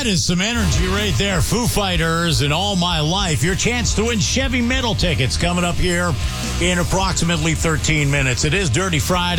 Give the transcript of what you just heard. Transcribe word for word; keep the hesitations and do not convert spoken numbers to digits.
that is some energy right there. Foo Fighters and All My Life. Your chance to win Chevy Metal tickets coming up here in approximately thirteen minutes. It is Dirty Friday.